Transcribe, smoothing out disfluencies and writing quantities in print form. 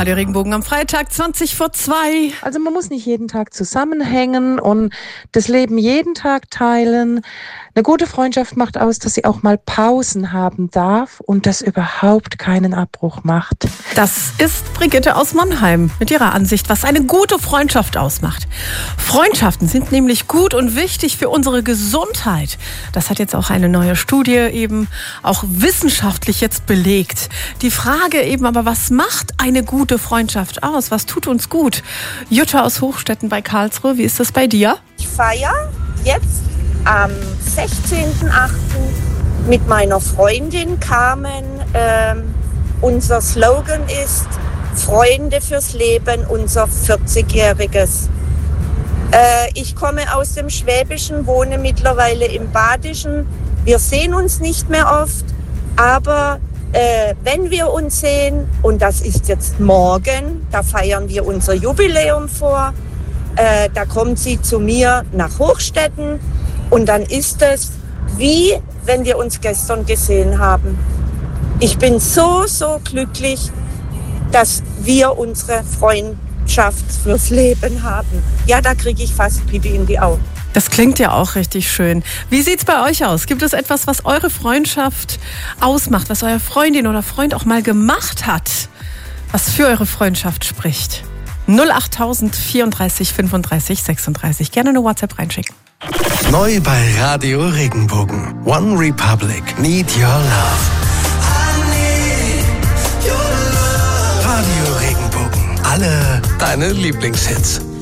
Radio Regenbogen am Freitag 2:20. Also man muss nicht jeden Tag zusammenhängen und das Leben jeden Tag teilen. Eine gute Freundschaft macht aus, dass sie auch mal Pausen haben darf und das überhaupt keinen Abbruch macht. Das ist Brigitte aus Monheim mit ihrer Ansicht, was eine gute Freundschaft ausmacht. Freundschaften sind nämlich gut und wichtig für unsere Gesundheit. Das hat jetzt auch eine neue Studie eben auch wissenschaftlich jetzt belegt. Die Frage eben aber, was macht eine gute Freundschaft aus? Was tut uns gut? Jutta aus Hochstetten bei Karlsruhe, wie ist das bei dir? Ich feiere jetzt am 16.08. mit meiner Freundin Carmen. Unser Slogan ist Freunde fürs Leben, unser 40-jähriges. Ich komme aus dem Schwäbischen, wohne mittlerweile im Badischen. Wir sehen uns nicht mehr oft, aber wenn wir uns sehen, und das ist jetzt morgen, da feiern wir unser Jubiläum vor, da kommt sie zu mir nach Hochstetten und dann ist es wie wenn wir uns gestern gesehen haben. Ich bin so glücklich, dass wir unsere Freundschaft fürs Leben haben. Ja, da kriege ich fast Pipi in die Augen. Das klingt ja auch richtig schön. Wie sieht's bei euch aus? Gibt es etwas, was eure Freundschaft ausmacht, was euer Freundin oder Freund auch mal gemacht hat, was für eure Freundschaft spricht? 08000 34 35 36. Gerne eine WhatsApp reinschicken. Neu bei Radio Regenbogen. One Republic. Need Your Love. Radio Regenbogen. Alle deine Lieblingshits.